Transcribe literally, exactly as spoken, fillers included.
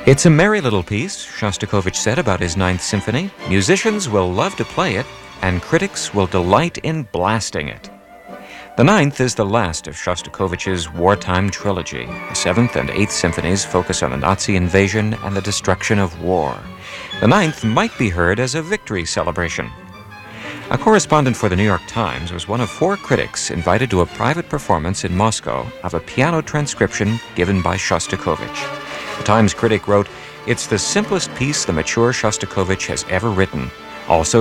It's a merry little piece, Shostakovich said about his Ninth Symphony. Musicians will love to play it, and critics will delight in blasting it. The Ninth is the last of Shostakovich's wartime trilogy. The Seventh and Eighth Symphonies focus on the Nazi invasion and the destruction of war. The Ninth might be heard as a victory celebration. A correspondent for the New York Times was one of four critics invited to a private performance in Moscow of a piano transcription given by Shostakovich. The Times critic wrote, "It's the simplest piece the mature Shostakovich has ever written. Also